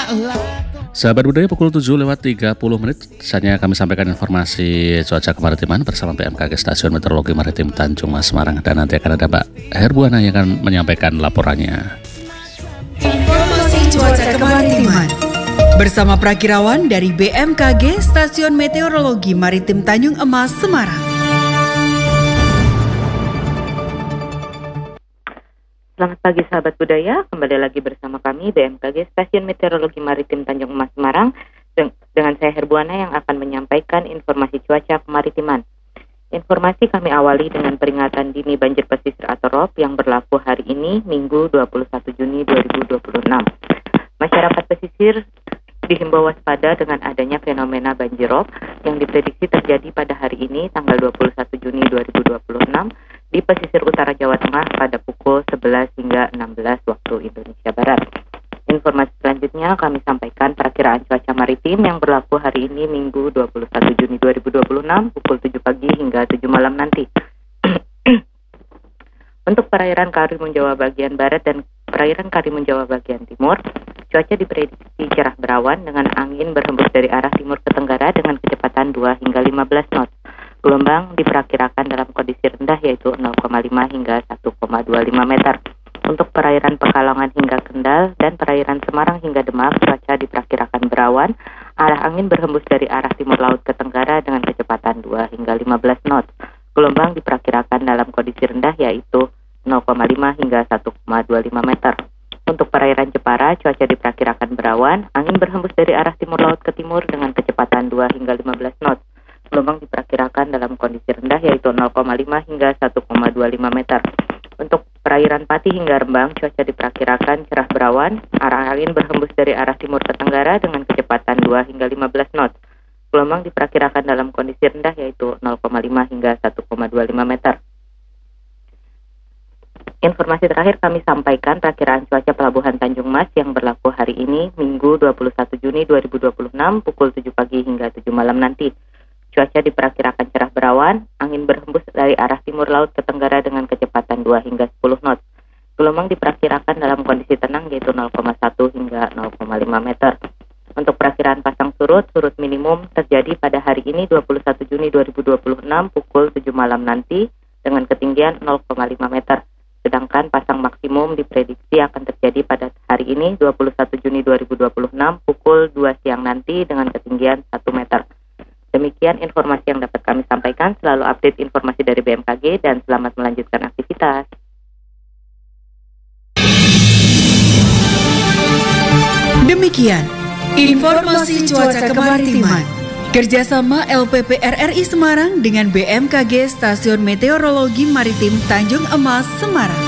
Sahabat budaya pukul 7:30 saatnya kami sampaikan informasi cuaca kemaritiman bersama BMKG Stasiun Meteorologi Maritim Tanjung Mas Semarang, dan nanti akan ada Mbak Herbuana yang akan menyampaikan laporannya. Informasi cuaca kemaritiman bersama Prakirawan dari BMKG Stasiun Meteorologi Maritim Tanjung Emas Semarang. Selamat pagi sahabat budaya, kembali lagi bersama kami BMKG Stasiun Meteorologi Maritim Tanjung Emas Semarang dengan saya Herbuana yang akan menyampaikan informasi cuaca kemaritiman. Informasi kami awali dengan peringatan dini banjir pesisir atau ROB yang berlaku hari ini Minggu 21 Juni 2026. Masyarakat pesisir dihimbau waspada dengan adanya fenomena banjir rob yang diprediksi terjadi pada hari ini tanggal 21 Juni 2026 di pesisir utara Jawa Tengah pada pukul 11 hingga 16 waktu Indonesia Barat. Informasi selanjutnya kami sampaikan perakiraan cuaca maritim yang berlaku hari ini Minggu 21 Juni 2026 pukul 7 pagi hingga 7 malam nanti. Untuk perairan Karimun Jawa bagian barat dan perairan Karimun Jawa bagian timur, cuaca diprediksi cerah berawan dengan angin berhembus dari arah timur ke tenggara dengan kecepatan 2 hingga 15 knot. Gelombang diperkirakan dalam kondisi rendah yaitu 0,5 hingga 1,25 meter. Untuk perairan Pekalongan hingga Kendal dan perairan Semarang hingga Demak, cuaca diperkirakan berawan, arah angin berhembus dari arah timur laut ke tenggara dengan kecepatan 2 hingga 15 knot. Gelombang diperkirakan dalam kondisi rendah yaitu 0,5 hingga 1,25 meter. Untuk perairan Jepara, cuaca diperkirakan berawan, angin berhembus dari arah timur laut ke timur dengan kecepatan 2 hingga 15 knot. Gelombang diperkirakan dalam kondisi rendah yaitu 0,5 hingga 1,25 meter. Untuk perairan Pati hingga Rembang, cuaca diperkirakan cerah berawan, arah angin berhembus dari arah timur ke tenggara dengan kecepatan 2 hingga 15 knot. Gelombang diperkirakan dalam kondisi rendah yaitu 0,5 hingga 1,25 meter. Informasi terakhir kami sampaikan perakiraan cuaca Pelabuhan Tanjung Mas yang berlaku hari ini Minggu 21 Juni 2026 pukul 7 pagi hingga 7 malam nanti. Cuaca diperkirakan cerah berawan, angin berhembus dari arah timur laut ke tenggara dengan kecepatan 2 hingga 10 knot. Gelombang diperkirakan dalam kondisi tenang yaitu 0,1 hingga 0,5 meter. Untuk perakiraan pasang surut minimum terjadi pada hari ini 21 Juni 2026 pukul 7 malam nanti dengan ketinggian 0,5 meter. Sedangkan pasang maksimum diprediksi akan terjadi pada hari ini 21 Juni 2026 pukul 2 siang nanti dengan ketinggian 1 meter. Demikian informasi yang dapat kami sampaikan. Selalu update informasi dari BMKG dan selamat melanjutkan aktivitas. Demikian informasi cuaca kemaritiman kerjasama LPP RRI Semarang dengan BMKG Stasiun Meteorologi Maritim Tanjung Emas Semarang.